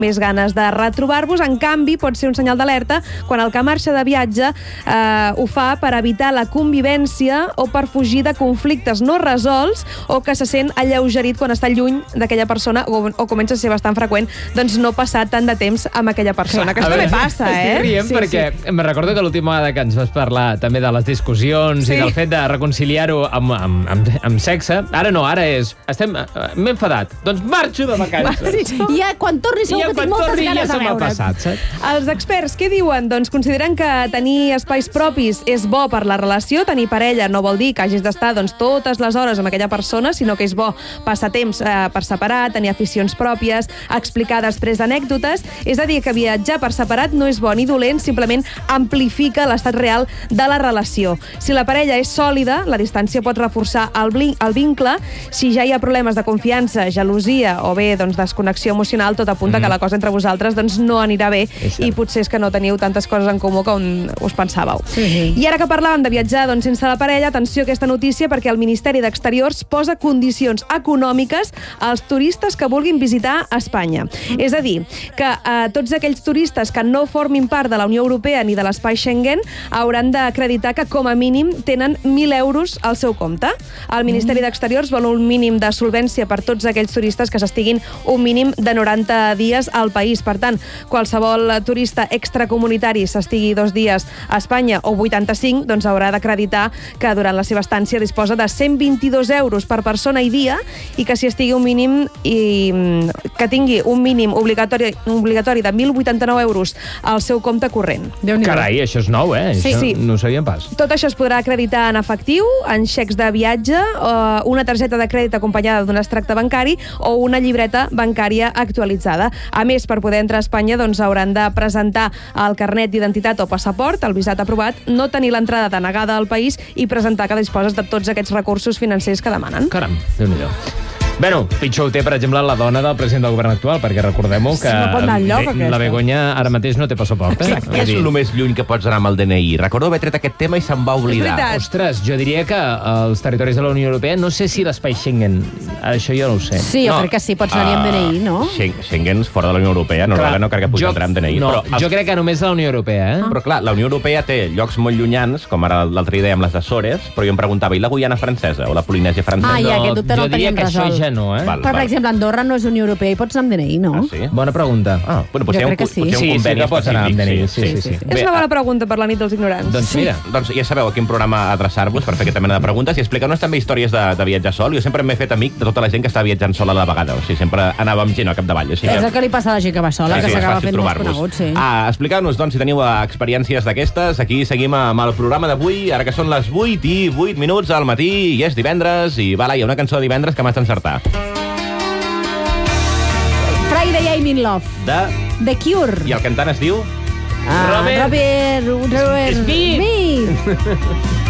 més ganes de retrobar-vos. En canvi, pot ser un senyal d'alerta quan el que marxa de viatge ho fa per evitar la convivència o per fugir de conflictes no resolts o que se sent alleugerit quan està lluny d'aquella persona o comença a ser bastant freqüent doncs no passar tant de temps amb aquella persona, que això també passa, Estic rient perquè em recordo que l'última vegada que ens vas parlar també de les discussions i del fet de reconciliar-ho amb sexe, ara no, ara és m'he enfadat, doncs marxo de vacances. I quan torni segur que tinc moltes ganes de veure't. Els experts, què diuen? Doncs consideren que tenir espais propis és bo per la relació. Tenir parella no vol dir que hagis d'estar totes les hores amb aquella persona, sinó que és bo passar temps per separat, tenir aficions pròpies, explicar després anècdotes. És a dir, que viatjar per separat no és bo ni dolent, simplement amplifica l'estat real de la relació. Si la parella és sòlida, la distància pot reforçar el vincle. Si ja hi ha problemes de confiança, gelosia o bé desconnexió emocional, tot apunta que la cosa entre vosaltres no anirà bé i potser és que no teniu tantes coses en comú com us pensàveu. I ara que parlàvem de viatjar sense la parella, atenció a aquesta notícia perquè el Ministeri d'Exteriors posa condicions econòmiques als turistes que vulguin visitar Espanya. És a dir, que tots aquells turistes que no formin part de la Unió Europea ni de l'espai Schengen hauran d'acreditar que com a mínim tenen 1.000 euros al seu compte. El Ministeri d'Exteriors vol un mínim de solvència per tots aquells turistes que s'estiguin un mínim de 90 dies al país. Per tant, qualsevol turista extracomunitari s'estigui 2 dies a Espanya o 85, doncs haurà d'acreditar que durant la seva estància disposa de 122 euros per persona i dia i que si estigui un mínim que tingui un mínim obligatori de 1.089 euros al seu compte corrent. Carai, això és nou, Sí. No ho sabíem pas. Tot això es podrà acreditar en efectiu, en xecs de viatge, una targeta de crèdit acompanyada d'un extracte bancari o una llibreta bancària actualitzada. A més, per poder entrar a Espanya hauran de presentar el carnet d'identitat o passaport, el visat aprovat, no tenir l'entrada denegada al país i presentar que disposes de tots aquests recursos financers que demanen. Caram, Déu-n'hi-do. Bueno, pitjor ho té, per exemple, la dona del president del govern actual, perquè recordem-ho que no pot anar enlloc, la Begoña ara mateix no té passaport. Què és el més lluny que pots anar amb el DNI? Recordo haver tret aquest tema i se'n va oblidar. Ostres, jo diria que els territoris de la Unió Europea, no sé si l'espai Schengen, això jo no ho sé. Sí, jo crec que sí, pots anar-hi amb DNI, no? Schengen fora de la Unió Europea, no crec que pugui entrar amb DNI. Jo crec que només de la Unió Europea, Però clar, la Unió Europea té llocs molt llunyans, com ara l'altre dia amb les Açores, però jo em preguntava, i la Guyana francesa o la Polinèsia francesa? Ja, aquest dubte no el teníem resolt. Jo diria que això ja no, Però, per exemple, Andorra no és Unió Europea i pots anar amb DNI, no? Ah, sí? Bona pregunta. Bueno, potser jo crec que sí. Potser un conveni pots anar amb DNI. Sí. És una bona pregunta per la nit dels ignorants. Doncs mira. Doncs ja sabeu a quin programa adreçar-vos per fer aquesta mena de preguntes i explicar-nos també històries de viatjar sol. Jo sempre m'he fet amic de tota la gent que està viatjant sola a la vegada. O sigui, sempre anava amb gent al capdavall. És el que li passa a la gent que va sola, que s'acaba fent molt conegut, sí. Expliqueu-nos, doncs, si teniu experiències d'aquestes. Aquí seguim amb el programa d'avui, ara que són les 8:08 al matí i és divendres. I va, Laia, una cançó de divendres que m'has d'encertar. Friday I'm in Love. The Cure. I el cantant es diu? Robert Smith.